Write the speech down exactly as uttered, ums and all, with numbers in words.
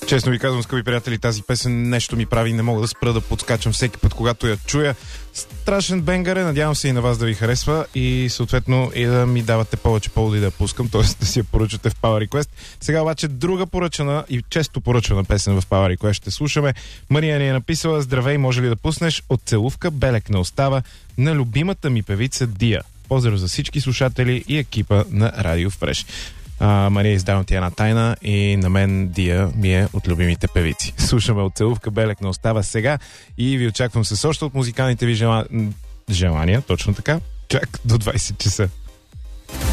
Честно ви казвам, скъпи приятели, тази песен нещо ми прави, не мога да спра да подскачам всеки път, когато я чуя. Страшен бенгър е, надявам се и на вас да ви харесва и съответно и да ми давате повече поводи да я пускам, т.е. да си я поръчате в Power Request. Сега обаче друга поръчана и често поръчана песен в Power Request ще слушаме. Мария ни е написала: здравей, може ли да пуснеш от целувка белек не остава на любимата ми певица Дия. Поздрав за всички слушатели и екипа на Радио Фреш. А, Мария, издавам ти една тайна и на мен Дия ми е от любимите певици. Слушаме от целувка белек не остава сега и ви очаквам с още от музикалните ви жела... желания, точно така, чак до двайсет часа.